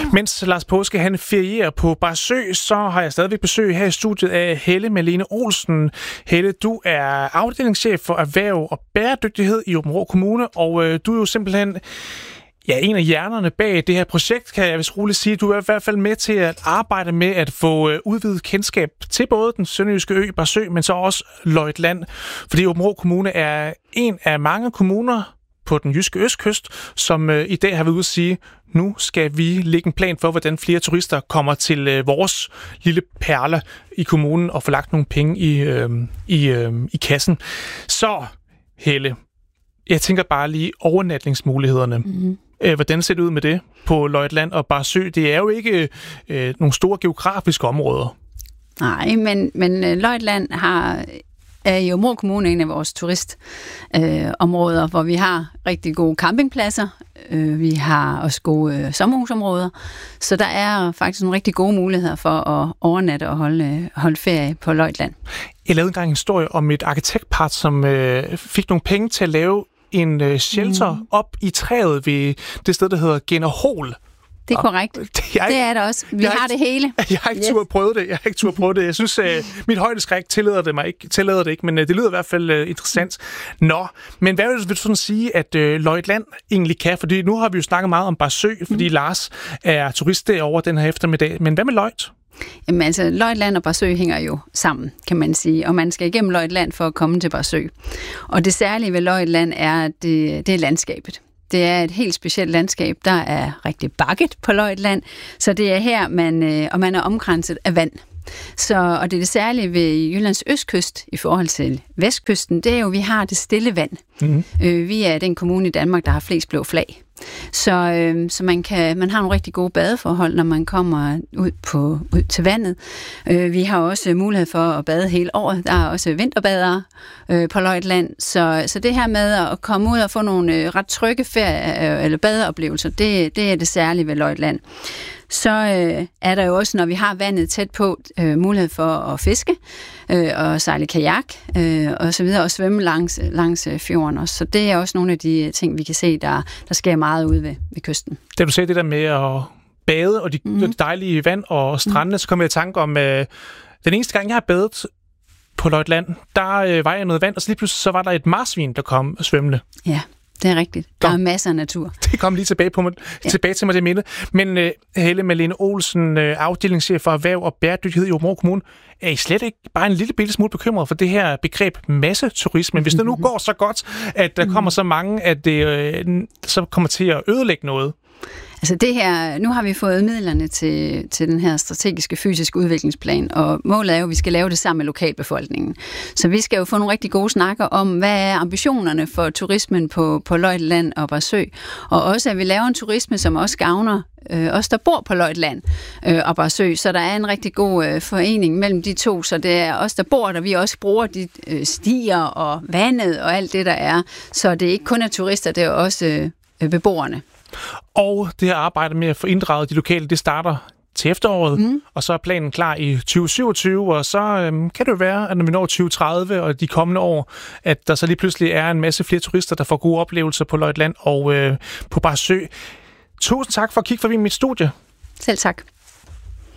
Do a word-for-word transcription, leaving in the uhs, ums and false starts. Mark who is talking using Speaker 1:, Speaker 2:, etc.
Speaker 1: Mens Lars Paaske han ferierer på Barsø, så har jeg stadigvæk besøg her i studiet af Helle Malene Olsen. Helle, du er afdelingschef for erhverv og bæredygtighed i Aabenraa Kommune, og øh, du er jo simpelthen ja, en af hjernerne bag det her projekt, kan jeg vist roligt sige. Du er i hvert fald med til at arbejde med at få øh, udvidet kendskab til både den sønderjyske ø Barsø, men så også Løjtland. Fordi Aabenraa Kommune er en af mange kommuner på den jyske østkyst, som øh, i dag har været ude at sige, nu skal vi lægge en plan for, hvordan flere turister kommer til øh, vores lille perle i kommunen og få lagt nogle penge i, øh, i, øh, i kassen. Så, Helle, jeg tænker bare lige overnatningsmulighederne. Mm-hmm. Øh, hvordan ser det ud med det på Løjtland og Barsø? Det er jo ikke øh, nogle store geografiske områder.
Speaker 2: Nej, men, men Løjtland har... er i Aabenraa Kommune en af vores turistområder, øh, hvor vi har rigtig gode campingpladser. Øh, vi har også gode øh, sommerhusområder. Så der er faktisk nogle rigtig gode muligheder for at overnatte og holde, holde ferie på Løjtland.
Speaker 1: Jeg lavede engang en historie om et arkitektpar, som øh, fik nogle penge til at lave en øh, shelter mm. op i træet ved det sted, der hedder Gennerhol.
Speaker 2: Det er korrekt. Det, jeg, det er det også. Vi har, har
Speaker 1: ikke,
Speaker 2: det hele.
Speaker 1: Jeg har ikke yes. tur at prøve det. Jeg har ikke tur at prøve det. Jeg synes, uh, mit højdeskræk tillader det mig ikke. Tillader det ikke, men uh, det lyder i hvert fald uh, interessant. Nå, men hvad vil du sådan sige, at uh, Løjtland egentlig kan? Fordi nu har vi jo snakket meget om Barsø, fordi mm. Lars er turist derovre den her eftermiddag. Men hvad med Løjt?
Speaker 2: Jamen altså, Løjtland og Barsø hænger jo sammen, kan man sige. Og man skal igennem Løjtland for at komme til Barsø. Og det særlige ved Løjtland er, at det, det er landskabet. Det er et helt specielt landskab, der er rigtig bakket på Løjtland, så det er her, man, øh, og man er omkranset af vand. Så, og det er det særlige ved Jyllands østkyst i forhold til vestkysten, det er jo, at vi har det stille vand. Mm-hmm. Øh, vi er den kommune i Danmark, der har flest blå flag. Så, øh, så man, kan, man har nogle rigtig gode badeforhold, når man kommer ud, på, ud til vandet. Øh, vi har også mulighed for at bade hele året. Der er også vinterbadere øh, på Løjtland. Så, så det her med at komme ud og få nogle øh, ret trygge ferie- øh, eller badeoplevelser, det, det er det særlige ved Løjtland. Så øh, er der jo også, når vi har vandet tæt på, øh, mulighed for at fiske øh, og sejle kajak øh, og så videre, og svømme langs, langs fjorden også. Så det er også nogle af de ting, vi kan se, der, der sker meget ude ved, ved kysten.
Speaker 1: Da du sagde det der med at bade og de, mm. de dejlige vand og strandene, mm. så kom jeg i tanke om, øh, den eneste gang, jeg har badet på Løjtland, der øh, var jeg noget vand, og så lige pludselig så var der et marsvin, der kom svømmende.
Speaker 2: Ja. Det er rigtigt. Der Nå. er masser af natur.
Speaker 1: Det kom lige tilbage, på mig, ja. tilbage til mig det minde. Men uh, Helle Malene Olsen, uh, afdelingschef for erhverv og bæredygtighed i Aabenraa Kommune, er I slet ikke bare en lille bitte smule bekymret for det her begreb masseturisme? Hvis det nu går så godt, at der kommer så mange, at det uh, så kommer til at ødelægge noget?
Speaker 2: Altså det her, nu har vi fået midlerne til, til den her strategiske fysiske udviklingsplan, og målet er jo, at vi skal lave det sammen med lokalbefolkningen. Så vi skal jo få nogle rigtig gode snakker om, hvad er ambitionerne for turismen på, på Løjtland og Barsø, og også at vi laver en turisme, som også gavner øh, os, der bor på Løjtland øh, og Barsø, så der er en rigtig god øh, forening mellem de to, så det er os, der bor der, vi også bruger de øh, stier og vandet og alt det, der er, så det er ikke kun er turister, det er også øh, beboerne.
Speaker 1: Og det her arbejde med at få inddraget de lokale, det starter til efteråret, mm. og så er planen klar i tyve syvogtyve, og så øhm, kan det jo være, at når vi når tyve tredive og de kommende år, at der så lige pludselig er en masse flere turister, der får gode oplevelser på Løjtland og øh, på Barsø. Tusind tak for at kigge forbi mit studie.
Speaker 2: Selv tak.